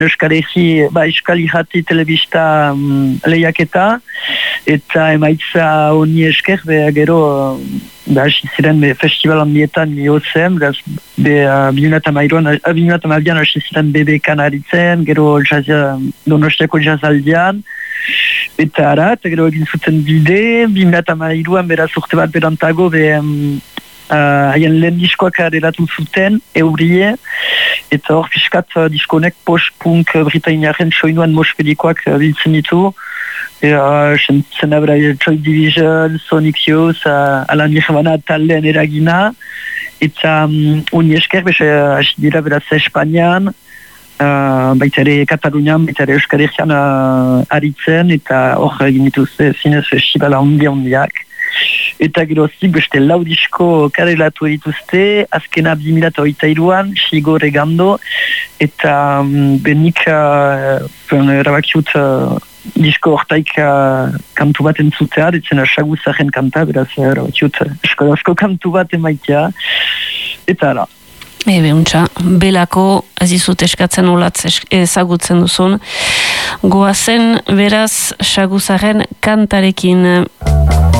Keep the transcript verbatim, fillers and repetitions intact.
Euskal Herri, ba, Euskal Irrati telebista um, lehiaketa, eta emaitza honi esker, be, gero, ba, ziren be, festival handietan miotzen, beraz, be, bilinata mairuan, bilinata mairuan, hasi ziren B B Kanaritzen, gero jazia, Donostiako jazaldian, eta ara, eta gero egin zuten bide, bilinata mairuan, beraz, urte bat berantago, be, haien uh, lehen diskoak areratu zuten, eurie, eta hor fiskat uh, diskonek post-punk uh, britainiaren soinuan mospedikoak uh, biltzen ditu. Uh, zen abra Joy Division, Sonic Youth, uh, ala Nirvana talen eragina, eta um, uni esker, bese hasi uh, dira beraz Espainian, uh, baita ere Katalunian, baita ere Euskal Herrian uh, aritzen, eta hor egin dituzte zinez festivala ondia-ondiak. Eta geroztik beste lau disko karelatu dituzte, azkena bi mila hogeita hiruan, Xigo Regando, eta um, benik uh, erabakiut uh, disko hortaik uh, kantu bat entzutea, ditzen Saguzaren kanta, beraz erabakiut eskolazko kantu bat emaitea, eta ala. Ebe, untxa, belako ez izut eskatzen olatz ezagutzen duzun. Goazen beraz Saguzaren kantarekin.